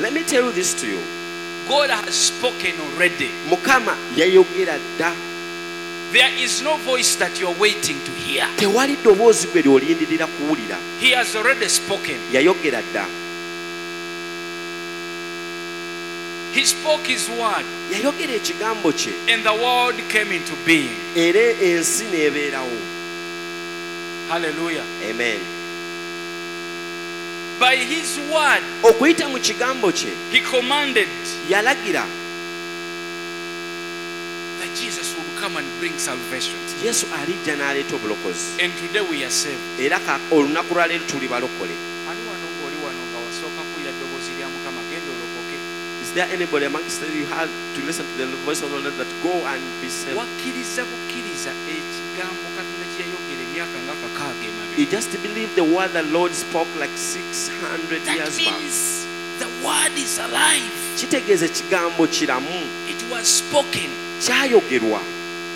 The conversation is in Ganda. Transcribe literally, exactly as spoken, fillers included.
Let me tell you this to you. God has spoken already. Mukama yayogera dda. There is no voice that you're waiting to hear. Tewali ddoboozi gwe ly'olindirira kuwulira. He has already spoken. Yayogera dda. He spoke his word. Yayogera ekigambo kye. And the world came into being. Era ensi n'ebeerawo. Hallelujah. Amen. By his word, okuyita mu kigambo kye, he commanded yalagira that Jesus would come and bring salvation. Yesu alijja n'aleeta obulokozi. And today we are saved. Era olunaku lwa leero tuli balokole. Ani wano ng'oli wano nga wasooka kuwulira ddoboozi lya Mukama genda olokoke. Is there anybody amongst you had to listen to the voice of the Lord that go and be saved? Wakkiriza bukkiriza ekigambo Katonda kye yayogera emyaka nga kakaaga emabega. You just believe the word the Lord spoke like six hundred That years back. means the word is alive. Kitegeeza ekigambo kiramu. It was spoken. Kyayogerwa.